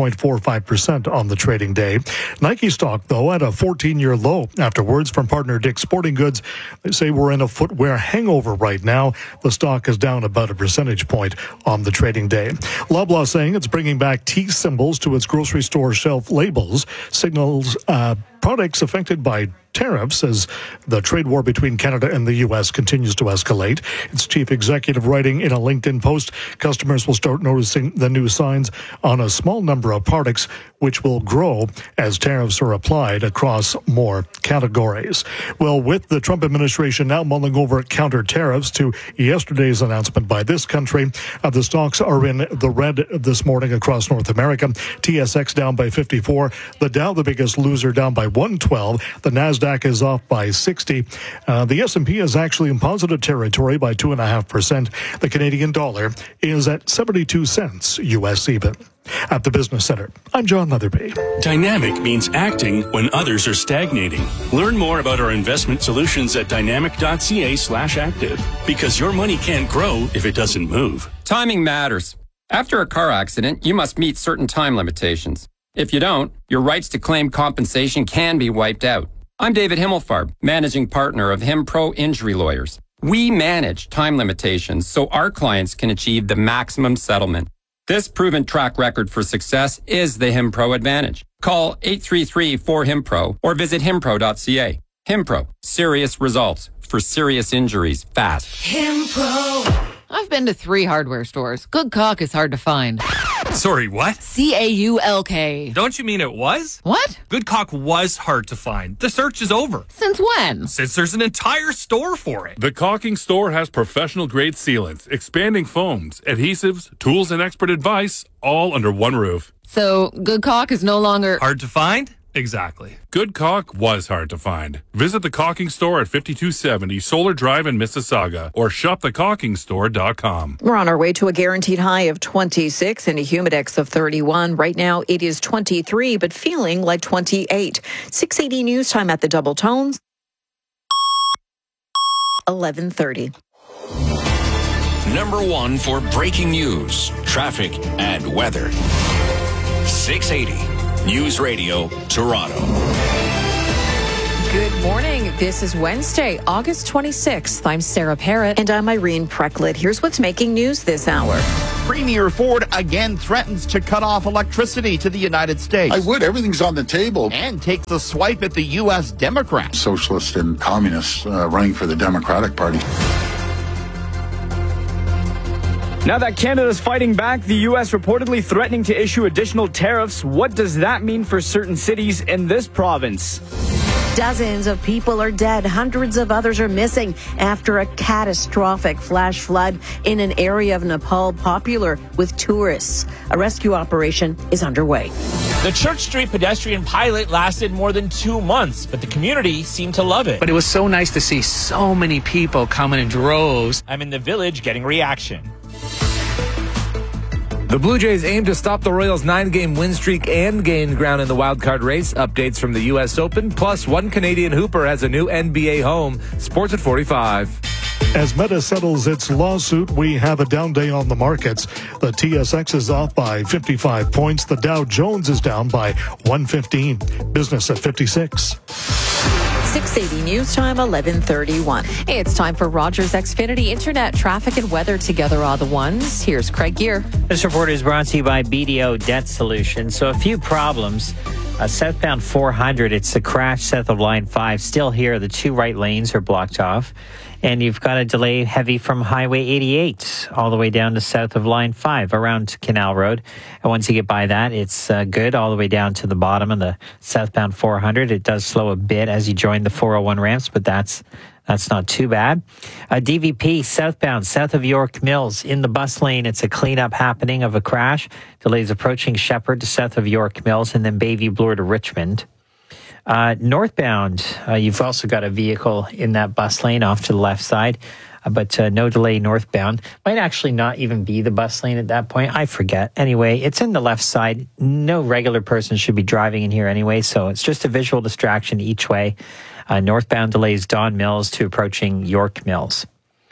1.45% on the trading day. Nike stock, though, at a 14-year low after words from partner Dick's Sporting Goods. They say we're in a footwear hangover right now. The stock is down about a percentage point on the trading day. Loblaw saying it's bringing back T symbols to its grocery store shelf labels, signals products affected by tariffs as the trade war between Canada and the U.S. continues to escalate. Its chief executive writing in a LinkedIn post, customers will start noticing the new signs on a small number of products, which will grow as tariffs are applied across more categories. Well, with the Trump administration now mulling over counter tariffs to yesterday's announcement by this country, the stocks are in the red this morning across North America. TSX down by 54. The Dow, the biggest loser, down by 112. The Nasdaq is off by 60. The S&P is actually in positive territory by 2.5%. The Canadian dollar is at 72 cents U.S. even. At the Business Center, I'm John Leatherby. Dynamic means acting when others are stagnating. Learn more about our investment solutions at dynamic.ca/active, because your money can't grow if it doesn't move. Timing matters. After a car accident, you must meet certain time limitations. If you don't, your rights to claim compensation can be wiped out. I'm David Himmelfarb, managing partner of HimPro Injury Lawyers. We manage time limitations so our clients can achieve the maximum settlement. This proven track record for success is the HimPro Advantage. Call 833-4HimPro or visit himpro.ca. HimPro, serious results for serious injuries fast. HimPro. I've been to 3 hardware stores. Good caulk is hard to find. Sorry, what? C-A-U-L-K. Don't you mean it was? What? Good caulk was hard to find. The search is over. Since when? Since there's an entire store for it. The Caulking Store has professional-grade sealants, expanding foams, adhesives, tools, and expert advice, all under one roof. So, good caulk is no longer... hard to find? Exactly. Good caulk was hard to find. Visit the Caulking Store at 5270 Solar Drive in Mississauga or shopthecaulkingstore.com. We're on our way to a guaranteed high of 26 and a humidex of 31. Right now it is 23, but feeling like 28. 680 news time at the Double Tones. 11:30. Number 1 for breaking news, traffic, and weather. 680 News Radio, Toronto. Good morning. This is Wednesday, August 26th. I'm Sarah Parrott. And I'm Irene Precklett. Here's what's making news this hour. Premier Ford again threatens to cut off electricity to the United States. I would. Everything's on the table. And takes a swipe at the U.S. Democrats. Socialists and communists running for the Democratic Party. Now that Canada's fighting back, the U.S. reportedly threatening to issue additional tariffs. What does that mean for certain cities in this province? Dozens of people are dead. Hundreds of others are missing after a catastrophic flash flood in an area of Nepal popular with tourists. A rescue operation is underway. The Church Street pedestrian pilot lasted more than 2 months, but the community seemed to love it. But it was so nice to see so many people coming in droves. I'm in the village getting reaction. The Blue Jays aim to stop the Royals' 9-game win streak and gain ground in the wildcard race. Updates from the U.S. Open, plus one Canadian hooper has a new NBA home. Sports at 45. As Meta settles its lawsuit, we have a down day on the markets. The TSX is off by 55 points. The Dow Jones is down by 115. Business at 56. 680 news time, 11:31. It's time for Rogers Xfinity Internet traffic and weather together all the ones. Here's Craig Gear. This report is brought to you by BDO Debt Solutions. So a few problems. Southbound 400, it's a crash south of Line 5. Still here, the 2 right lanes are blocked off. And you've got a delay heavy from Highway 88 all the way down to south of Line 5 around Canal Road. And once you get by that, it's good all the way down to the bottom of the southbound 400. It does slow a bit as you join the 401 ramps, but that's not too bad. DVP southbound, south of York Mills in the bus lane. It's a cleanup happening of a crash. Delays approaching Shepherd to south of York Mills and then Bayview Bloor to Richmond. Northbound, you've also got a vehicle in that bus lane off to the left side, but no delay northbound. Might actually not even be the bus lane at that point. I forget. Anyway, it's in the left side. No regular person should be driving in here anyway, so it's just a visual distraction each way. Northbound delays Don Mills to approaching York Mills.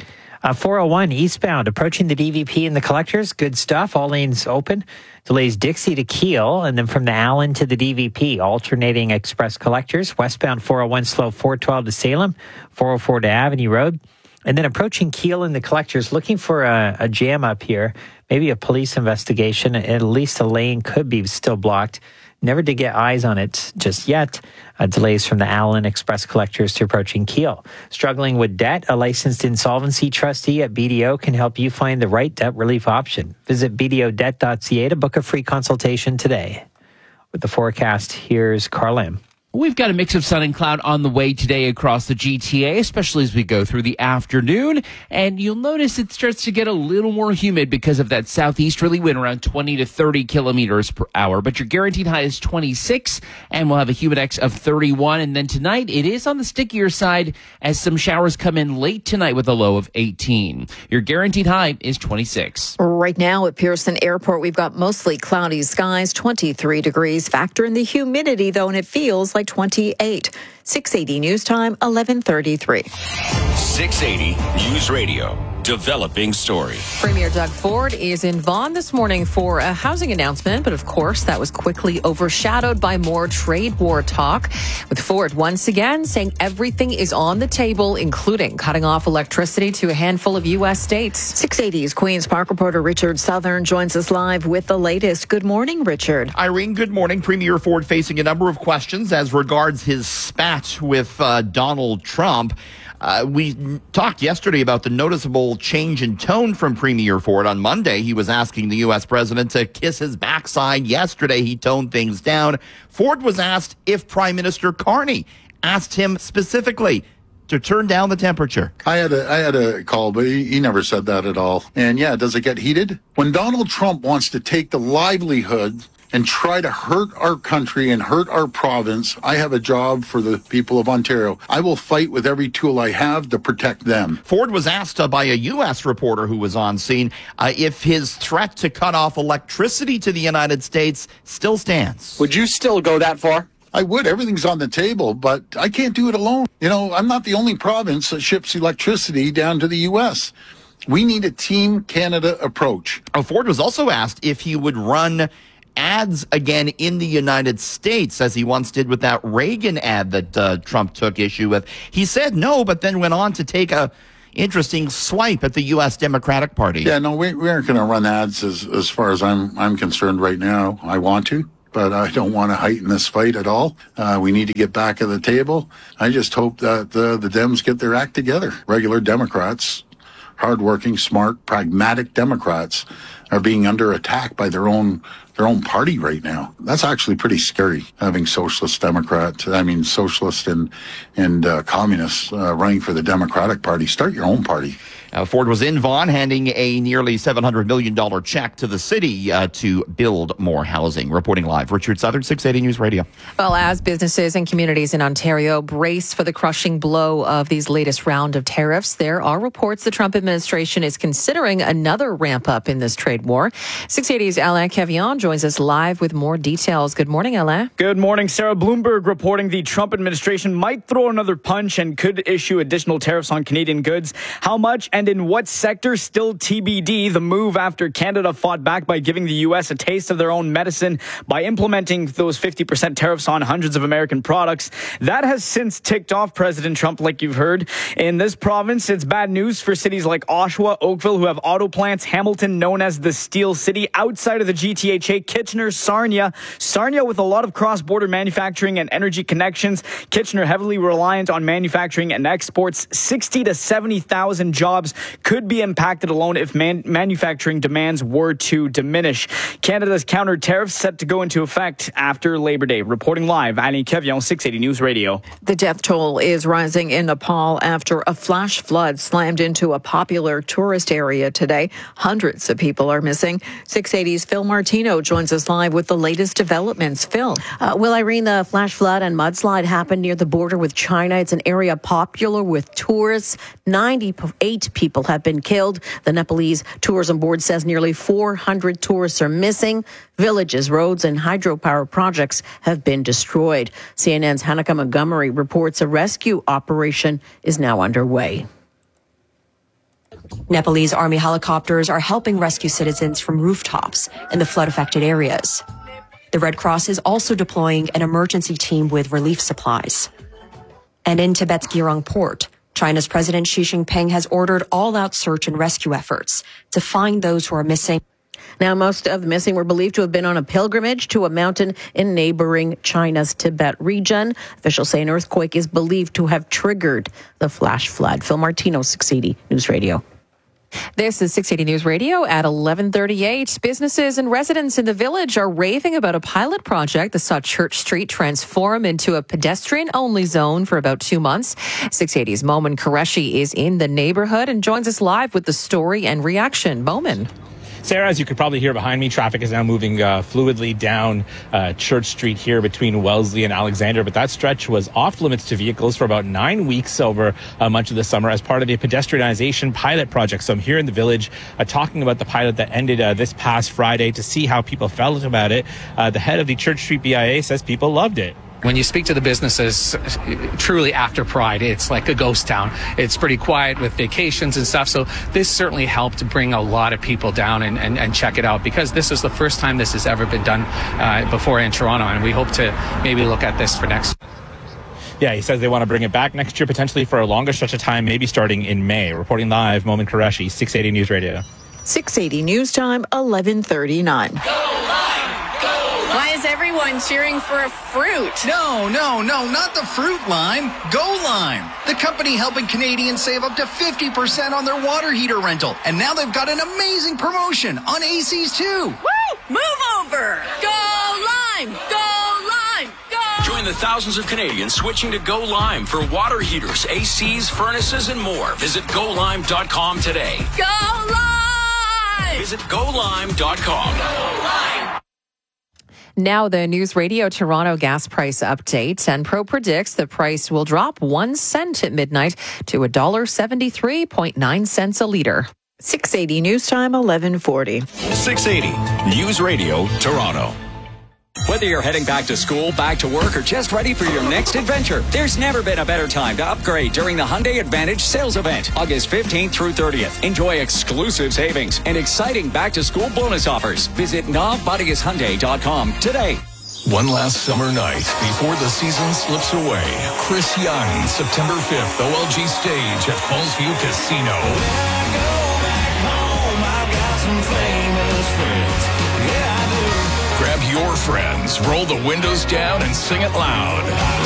401 eastbound, approaching the DVP and the collectors. Good stuff. All lanes open. Delays Dixie to Keele, and then from the Allen to the DVP, alternating express collectors. Westbound 401 slow 412 to Salem, 404 to Avenue Road. And then approaching Keele and the collectors, looking for a jam up here. Maybe a police investigation. At least a lane could be still blocked. Never did get eyes on it just yet. Delays from the Allen Express collectors to approaching Keele. Struggling with debt, a licensed insolvency trustee at BDO can help you find the right debt relief option. Visit bdodebt.ca to book a free consultation today. With the forecast, here's Carlin. We've got a mix of sun and cloud on the way today across the GTA, especially as we go through the afternoon. And you'll notice it starts to get a little more humid because of that southeasterly wind around 20 to 30 kilometers per hour. But your guaranteed high is 26, and we'll have a humidex of 31. And then tonight, it is on the stickier side as some showers come in late tonight with a low of 18. Your guaranteed high is 26. Right now at Pearson Airport, we've got mostly cloudy skies, 23 degrees. Factor in the humidity, though, and it feels like 28. 680 news time, 11:33. 680 News Radio. developing story. Premier Doug Ford is in Vaughan this morning for a housing announcement, but of course that was quickly overshadowed by more trade war talk, with Ford once again saying everything is on the table, including cutting off electricity to a handful of U.S. states. 680's Queen's Park reporter Richard Southern joins us live with the latest. Good morning, Richard. Irene, good morning. Premier Ford facing a number of questions as regards his spat with Donald Trump. We talked yesterday about the noticeable change in tone from Premier Ford. On Monday, he was asking the U.S. president to kiss his backside. Yesterday, he toned things down. Ford was asked if Prime Minister Carney asked him specifically to turn down the temperature. I had a call, but he never said that at all. And yeah, does it get heated? When Donald Trump wants to take the livelihood and try to hurt our country and hurt our province, I have a job for the people of Ontario. I will fight with every tool I have to protect them. Ford was asked by a U.S. reporter who was on scene if his threat to cut off electricity to the United States still stands. Would you still go that far? I would. Everything's on the table, but I can't do it alone. You know, I'm not the only province that ships electricity down to the U.S. We need a Team Canada approach. Ford was also asked if he would run ads again in the United States, as he once did with that Reagan ad that Trump took issue with. He said no, but then went on to take a interesting swipe at the U.S. Democratic Party. Yeah, no, we aren't going to run ads as far as I'm concerned right now. I want to, but I don't want to heighten this fight at all. We need to get back at the table. I just hope that the Dems get their act together. Regular Democrats, hardworking, smart, pragmatic Democrats, are being under attack by their own party right now. That's actually pretty scary, having socialist and communists running for the Democratic Party. Start your own party. Ford was in Vaughan handing a nearly $700 million check to the city to build more housing. Reporting live, Richard Southern, 680 News Radio. Well, as businesses and communities in Ontario brace for the crushing blow of these latest round of tariffs, there are reports the Trump administration is considering another ramp up in this trade war. 680's Alain Cavion joins us live with more details. Good morning, Alain. Good morning, Sarah. Bloomberg reporting the Trump administration might throw another punch and could issue additional tariffs on Canadian goods. How much and in what sector, still TBD. The move after Canada fought back by giving the U.S. a taste of their own medicine by implementing those 50% tariffs on hundreds of American products. That has since ticked off President Trump, like you've heard. In this province, it's bad news for cities like Oshawa, Oakville, who have auto plants, Hamilton, known as the Steel City, outside of the GTHA, Kitchener, Sarnia with a lot of cross-border manufacturing and energy connections. Kitchener heavily reliant on manufacturing and exports. 60 to 70,000 jobs could be impacted alone if manufacturing demands were to diminish. Canada's counter tariffs set to go into effect after Labor Day. Reporting live, Alain Cavion, 680 News Radio. The death toll is rising in Nepal after a flash flood slammed into a popular tourist area today. Hundreds of people are missing. 680's Phil Martino joins us live with the latest developments. Phil. Well, Irene, the flash flood and mudslide happened near the border with China. It's an area popular with tourists. 98 people have been killed. The Nepalese Tourism Board says nearly 400 tourists are missing. Villages, roads, and hydropower projects have been destroyed. CNN's Hanneke Montgomery reports a rescue operation is now underway. Nepalese army helicopters are helping rescue citizens from rooftops in the flood-affected areas. The Red Cross is also deploying an emergency team with relief supplies. And in Tibet's Gyeong port, China's President Xi Jinping has ordered all-out search and rescue efforts to find those who are missing. Now, most of the missing were believed to have been on a pilgrimage to a mountain in neighboring China's Tibet region. Officials say an earthquake is believed to have triggered the flash flood. Phil Martino, 680 News Radio. This is 680 News Radio at 11:38. Businesses and residents in the village are raving about a pilot project that saw Church Street transform into a pedestrian-only zone for about 2 months. 680's Momin Qureshi is in the neighborhood and joins us live with the story and reaction. Momin. Sarah, as you could probably hear behind me, traffic is now moving fluidly down Church Street here between Wellesley and Alexander. But that stretch was off limits to vehicles for about 9 weeks over much of the summer as part of a pedestrianization pilot project. So I'm here in the village talking about the pilot that ended this past Friday to see how people felt about it. The head of the Church Street BIA says people loved it. When you speak to the businesses, truly after Pride, it's like a ghost town. It's pretty quiet with vacations and stuff. So this certainly helped bring a lot of people down and check it out, because this is the first time this has ever been done before in Toronto. And we hope to maybe look at this for next. Yeah, he says they want to bring it back next year, potentially for a longer stretch of time, maybe starting in May. Reporting live, Momin Qureshi, 680 News Radio. 680 News Time, 11:39. Why is everyone cheering for a fruit? No, not the fruit lime. Go Lime, the company helping Canadians save up to 50% on their water heater rental. And now they've got an amazing promotion on ACs too. Woo! Move over! Go Lime! Go Lime! Go! Join the thousands of Canadians switching to Go Lime for water heaters, ACs, furnaces, and more. Visit GoLime.com today. Go Lime! Visit GoLime.com. Go Lime! Now the News Radio Toronto gas price update. Enpro predicts the price will drop 1 cent at midnight to $1.73.9 a litre. 680 News Time, 11:40. 680 News Radio Toronto. Whether you're heading back to school, back to work, or just ready for your next adventure, there's never been a better time to upgrade during the Hyundai Advantage sales event, August 15th through 30th. Enjoy exclusive savings and exciting back-to-school bonus offers. Visit NavBuddyIsHyundai.com today. One last summer night before the season slips away. Chris Young, September 5th, OLG stage at Fallsview Casino. Grab your friends, roll the windows down, and sing it loud.